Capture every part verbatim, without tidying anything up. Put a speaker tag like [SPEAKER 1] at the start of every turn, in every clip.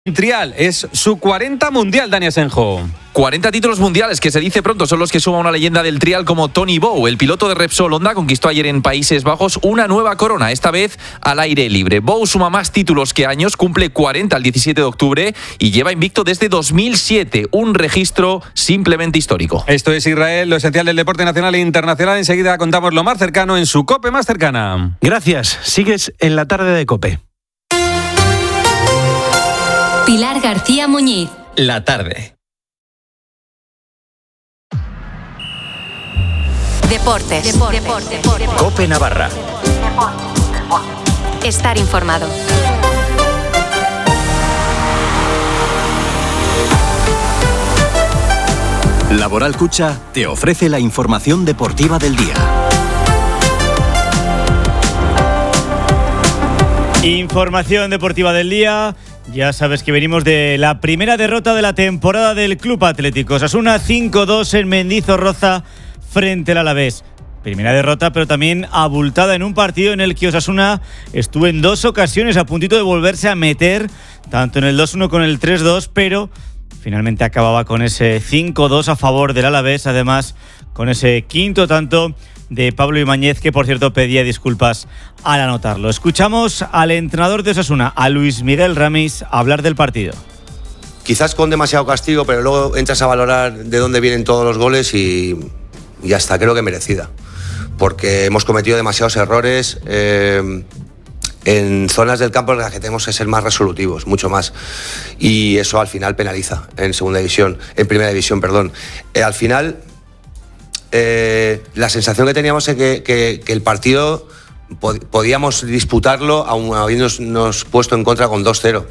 [SPEAKER 1] Trial es su cuarenta mundial, Dani Asenjo.
[SPEAKER 2] cuarenta títulos mundiales, que se dice pronto, son los que suma una leyenda del trial como Tony Bow. El piloto de Repsol Honda conquistó ayer en Países Bajos una nueva corona, esta vez al aire libre. Bow suma más títulos que años, cumple cuarenta el diecisiete de octubre y lleva invicto desde dos mil siete, un registro simplemente histórico.
[SPEAKER 1] Esto es Israel, lo esencial del deporte nacional e internacional. Enseguida contamos lo más cercano en su COPE más cercana.
[SPEAKER 3] Gracias, sigues en la tarde de COPE.
[SPEAKER 4] Pilar García Muñiz.
[SPEAKER 5] La tarde.
[SPEAKER 4] Deportes. Deportes. Deportes. Deportes.
[SPEAKER 3] COPE Navarra.
[SPEAKER 4] Estar informado.
[SPEAKER 6] Laboral Cucha te ofrece la información deportiva del día.
[SPEAKER 7] Información deportiva del día. Ya sabes que venimos de la primera derrota de la temporada del Club Atlético Osasuna, cinco dos en Mendizorroza frente al Alavés. Primera derrota, pero también abultada en un partido en el que Osasuna estuvo en dos ocasiones a puntito de volverse a meter, tanto en el dos uno como en el tres dos, pero finalmente acababa con ese cinco dos a favor del Alavés, además con ese quinto tanto de Pablo Ibáñez, que por cierto pedía disculpas al anotarlo. Escuchamos al entrenador de Osasuna, a Luis Miguel Ramis, hablar del partido.
[SPEAKER 8] Quizás con demasiado castigo, pero luego entras a valorar de dónde vienen todos los goles y ya está, creo que merecida. Porque hemos cometido demasiados errores eh, en zonas del campo en las que tenemos que ser más resolutivos, mucho más. Y eso al final penaliza en segunda división, en primera división, perdón. Eh, al final... Eh, la sensación que teníamos es que, que, que el partido pod- podíamos disputarlo aun habiéndonos puesto en contra con dos cero.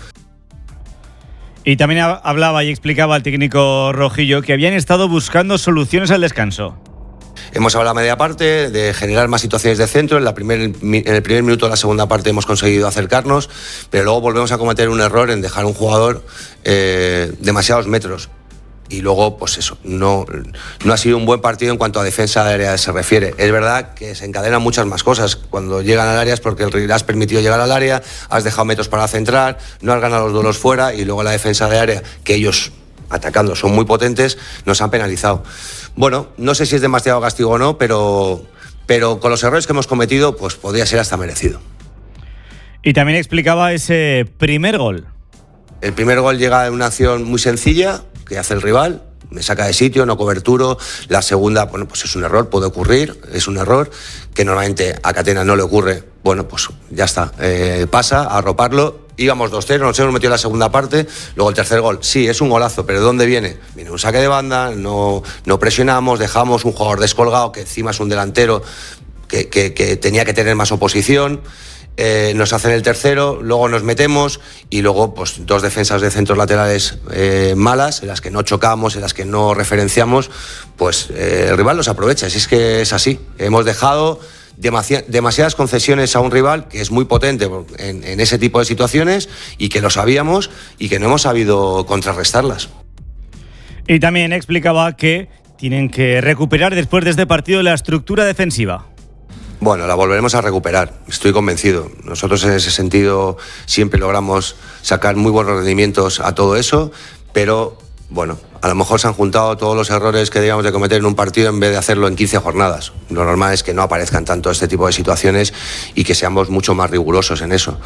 [SPEAKER 7] Y también hablaba y explicaba al técnico rojillo que habían estado buscando soluciones al descanso.
[SPEAKER 8] Hemos hablado a media parte de generar más situaciones de centro. En, la primer, en el primer minuto de la segunda parte hemos conseguido acercarnos, pero luego volvemos a cometer un error en dejar a un jugador eh, demasiados metros. Y luego, pues eso, no, no ha sido un buen partido en cuanto a defensa de área se refiere. Es verdad que se encadenan muchas más cosas. Cuando llegan al área es porque el rival has permitido llegar al área, has dejado metros para centrar, no has ganado los duelos fuera y luego la defensa de área, que ellos atacando son muy potentes, nos han penalizado. Bueno, no sé si es demasiado castigo o no, pero, pero con los errores que hemos cometido, pues podría ser hasta merecido.
[SPEAKER 7] Y también explicaba ese primer gol.
[SPEAKER 8] El primer gol llega en una acción muy sencilla que hace el rival, me saca de sitio, no coberturo. La segunda, bueno, pues es un error, puede ocurrir, es un error que normalmente a Catena no le ocurre. Bueno, pues ya está, eh, pasa, a arroparlo. Íbamos dos cero, nos hemos metido en la segunda parte. Luego el tercer gol, sí, es un golazo, pero ¿de dónde viene? Viene un saque de banda, no, no presionamos, dejamos un jugador descolgado, que encima es un delantero que, que, que tenía que tener más oposición. Eh, nos hacen el tercero, luego nos metemos y luego pues dos defensas de centros laterales eh, malas, en las que no chocamos, en las que no referenciamos, pues eh, el rival los aprovecha. Si es que es así, hemos dejado demasi- demasiadas concesiones a un rival que es muy potente en, en ese tipo de situaciones y que lo sabíamos y que no hemos sabido contrarrestarlas.
[SPEAKER 7] Y también explicaba que tienen que recuperar después de este partido la estructura defensiva.
[SPEAKER 8] Bueno, la volveremos a recuperar, estoy convencido. Nosotros en ese sentido siempre logramos sacar muy buenos rendimientos a todo eso, pero bueno, a lo mejor se han juntado todos los errores que debíamos de cometer en un partido en vez de hacerlo en quince jornadas. Lo normal es que no aparezcan tanto este tipo de situaciones y que seamos mucho más rigurosos en eso.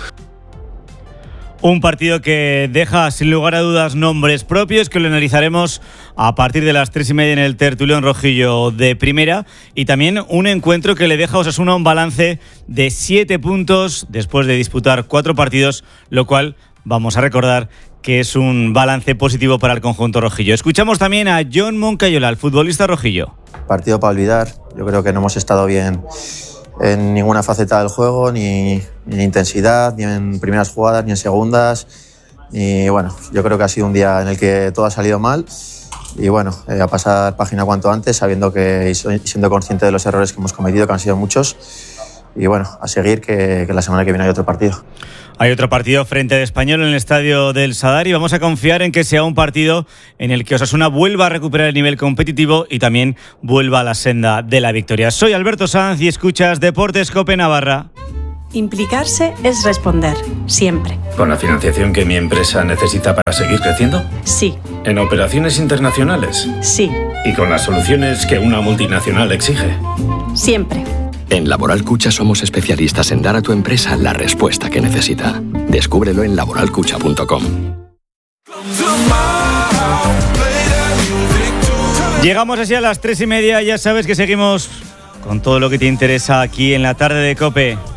[SPEAKER 7] Un partido que deja sin lugar a dudas nombres propios, que lo analizaremos a partir de las tres y media en el tertulión rojillo de primera, y también un encuentro que le deja a Osasuna un balance de siete puntos después de disputar cuatro partidos, lo cual vamos a recordar que es un balance positivo para el conjunto rojillo. Escuchamos también a Jon Moncayola, el futbolista rojillo.
[SPEAKER 9] Partido para olvidar, yo creo que no hemos estado bien en ninguna faceta del juego, ni, ni en intensidad, ni en primeras jugadas, ni en segundas. Y bueno, yo creo que ha sido un día en el que todo ha salido mal. Y bueno, eh, a pasar página cuanto antes, sabiendo que y siendo consciente de los errores que hemos cometido, que han sido muchos. Y bueno, a seguir, que, que la semana que viene hay otro partido.
[SPEAKER 7] Hay otro partido frente al Español en el estadio del Sadar y vamos a confiar en que sea un partido en el que Osasuna vuelva a recuperar el nivel competitivo y también vuelva a la senda de la victoria. Soy Alberto Sanz y escuchas Deportes COPE Navarra.
[SPEAKER 5] Implicarse es responder, siempre.
[SPEAKER 10] ¿Con la financiación que mi empresa necesita para seguir creciendo?
[SPEAKER 5] Sí.
[SPEAKER 10] ¿En operaciones internacionales?
[SPEAKER 5] Sí.
[SPEAKER 10] ¿Y con las soluciones que una multinacional exige?
[SPEAKER 5] Siempre.
[SPEAKER 11] En Laboral Cucha somos especialistas en dar a tu empresa la respuesta que necesita. Descúbrelo en laboral cucha punto com.
[SPEAKER 7] Llegamos así a las tres y media. Ya sabes que seguimos con todo lo que te interesa aquí en la tarde de COPE.